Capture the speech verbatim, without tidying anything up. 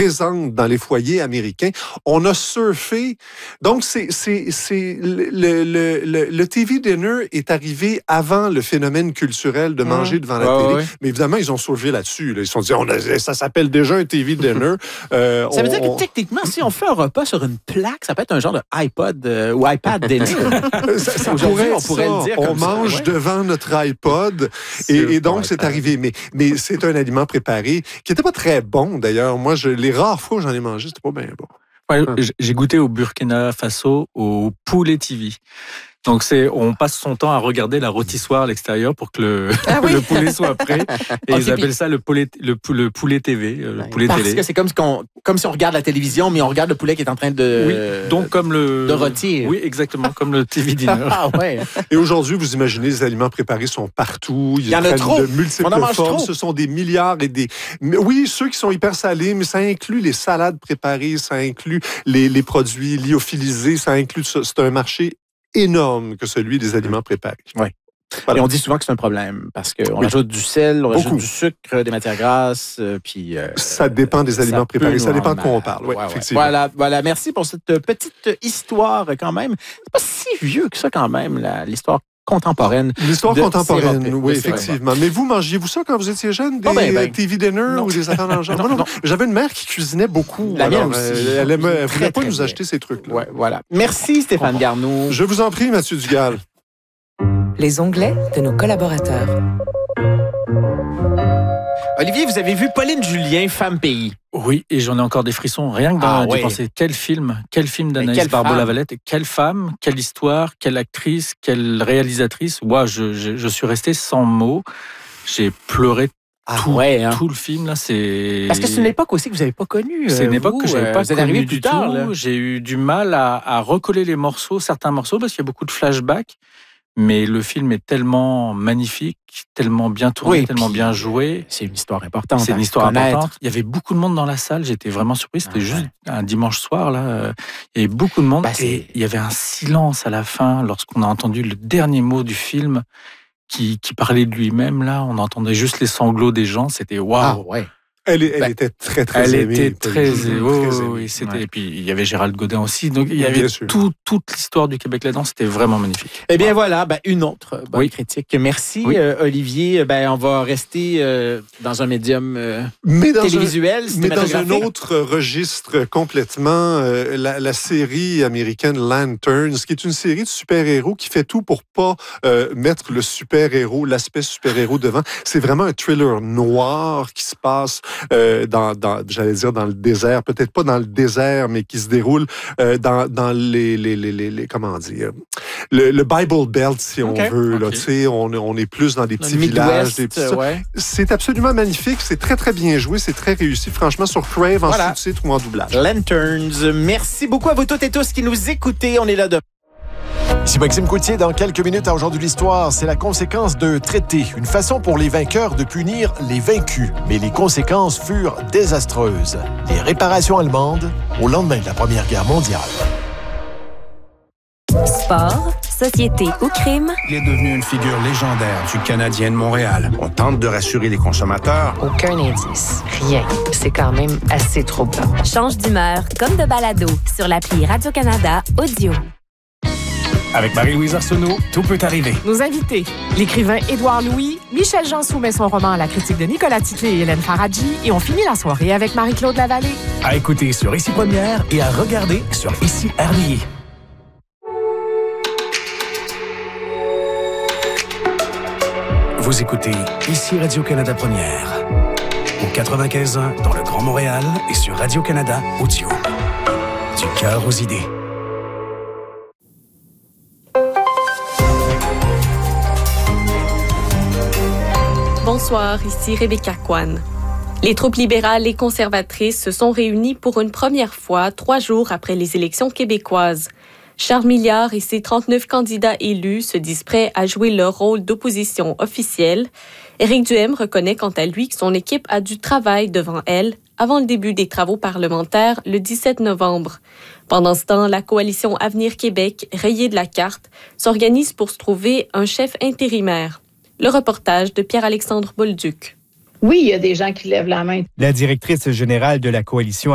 présente dans les foyers américains. On a surfé. Donc, c'est, c'est, c'est le, le, le, le T V dinner est arrivé avant le phénomène culturel de manger mmh. devant la oh, télé. oui. Mais évidemment, ils ont surfé là-dessus. Là. Ils se sont dit, on a, ça s'appelle déjà un T V dinner. Euh, ça on, veut dire que on... techniquement, si on fait un repas sur une plaque, ça peut être un genre de iPod euh, ou iPad dinner. ça, ça pourrait on pourrait ça. le dire on comme mange ça, ouais. devant notre iPod. Et, et donc, c'est arrivé. Mais, mais c'est un aliment préparé qui n'était pas très bon, d'ailleurs. Moi, je, les rares fois où j'en ai mangé, c'était pas bien bon. Ouais, j'ai goûté au Burkina Faso au poulet T V. Donc, c'est, on passe son temps à regarder la rôtissoire à l'extérieur pour que le, ah oui. le poulet soit prêt. Et okay, ils appellent ça le poulet, le, le poulet T V, le ouais, poulet parce télé. Parce que c'est comme, qu'on, comme si on regarde la télévision, mais on regarde le poulet qui est en train de... Oui, donc comme le... De rôtir. Oui, exactement, comme le T V dinner. Ah ouais. Et aujourd'hui, vous imaginez, les aliments préparés sont partout. Ils Il y en a trop. De multiples on en mange formes. Trop. Ce sont des milliards et des... Mais oui, ceux qui sont hyper salés, mais ça inclut les salades préparées, ça inclut les, les produits lyophilisés, ça inclut... C'est un marché énorme que celui des aliments préparés. Oui. Voilà. Et on dit souvent que c'est un problème parce qu'on oui. ajoute du sel, on Beaucoup. ajoute du sucre, des matières grasses, euh, puis... Euh, ça dépend des aliments préparés, ça dépend de quoi on parle. Oui, ouais, effectivement. Ouais. Voilà, voilà, merci pour cette petite histoire quand même. C'est pas si vieux que ça quand même, la, l'histoire contemporaine. L'histoire contemporaine, sirop, oui, effectivement. Mais vous, mangiez-vous ça quand vous étiez jeune? Des oh ben, ben, T V dinner non. ou des affaires dans le genre? non, non, non. J'avais une mère qui cuisinait beaucoup. La mienne aussi. Euh, elle ne voulait pas nous bien. acheter ces trucs-là. Ouais, voilà. Merci Stéphane Garneau. Je vous en prie, Mathieu Dugal. Les onglets de nos collaborateurs. Olivier, vous avez vu Pauline Julien, Femme Pays. Oui, et j'en ai encore des frissons. Rien que ah, d'y ouais. penser. Quel film, quel film d'Anaïs Barbeau-Lavalette. Quelle femme, quelle histoire, quelle actrice, quelle réalisatrice. Moi, je, je, je suis resté sans mots. J'ai pleuré ah, tout, ouais, hein. tout le film. Là, c'est... Parce que c'est une époque aussi que vous n'avez pas connue. C'est une époque vous, que je n'avais pas vous connue du plus tard, tout. Là. J'ai eu du mal à, à recoller les morceaux, certains morceaux, parce qu'il y a beaucoup de flashbacks. Mais le film est tellement magnifique, tellement bien tourné, oui, tellement bien joué. C'est une histoire importante. C'est une histoire importante. Il y avait beaucoup de monde dans la salle. J'étais vraiment surpris. C'était ah, juste ouais. un dimanche soir. Là. Il y avait beaucoup de monde. Bah, et il y avait un silence à la fin lorsqu'on a entendu le dernier mot du film qui, qui parlait de lui-même. Là, on entendait juste les sanglots des gens. C'était waouh. Ah, ouais. Elle, elle ben, était très, très elle aimée. Elle était très, très, oh, très aimée. Oui, c'était, ouais. Et puis, il y avait Gérald Godin aussi. Donc, il y avait tout, toute l'histoire du Québec là-dedans. C'était vraiment magnifique. Eh bien, voilà, ben, une autre bonne oui. critique. Merci, oui. euh, Olivier. Ben, on va rester euh, dans un médium euh, mais dans télévisuel, un, mais dans un autre registre complètement. Euh, la, la série américaine Lanterns, qui est une série de super-héros qui fait tout pour pas euh, mettre le super-héros, l'aspect super-héros devant. C'est vraiment un thriller noir qui se passe Euh, dans, dans, j'allais dire dans le désert, peut-être pas dans le désert, mais qui se déroule euh, dans, dans les, les, les, les, les, comment dire, le, le Bible Belt, si on okay, veut. Okay. Là, tu sais, on, on est plus dans des petits le villages. Des petits, ouais. C'est absolument magnifique, c'est très, très bien joué, c'est très réussi. Franchement, sur Crave, en voilà. sous-titre ou en doublage. Lanterns, merci beaucoup à vous toutes et tous qui nous écoutez. On est là demain. Ici Maxime Coutier, dans quelques minutes à Aujourd'hui de l'Histoire, c'est la conséquence d'un traité, une façon pour les vainqueurs de punir les vaincus. Mais les conséquences furent désastreuses. Les réparations allemandes au lendemain de la Première Guerre mondiale. Sport, société ou crime. Il est devenu une figure légendaire du Canadien de Montréal. On tente de rassurer les consommateurs. Aucun indice, rien. C'est quand même assez troublant. Change d'humeur comme de balado sur l'appli Radio-Canada Audio. Avec Marie-Louise Arsenault, tout peut arriver. Nos invités, l'écrivain Édouard Louis, Michel Jean soumet son roman à la critique de Nicolas Titley et Hélène Faradji et on finit la soirée avec Marie-Claude Lavallée. À écouter sur Ici Première et à regarder sur Ici R D I. Vous écoutez Ici Radio-Canada Première. Au quatre-vingt-quinze ans dans le Grand Montréal et sur Radio-Canada Audio. Du cœur aux idées. Bonsoir, ici Rebecca Kwan. Les troupes libérales et conservatrices se sont réunies pour une première fois trois jours après les élections québécoises. Charles Milliard et ses trente-neuf candidats élus se disent prêts à jouer leur rôle d'opposition officielle. Éric Duhaime reconnaît quant à lui que son équipe a du travail devant elle avant le début des travaux parlementaires le dix-sept novembre. Pendant ce temps, la coalition Avenir Québec, rayée de la carte, s'organise pour se trouver un chef intérimaire. Le reportage de Pierre-Alexandre Bolduc. Oui, il y a des gens qui lèvent la main. La directrice générale de la coalition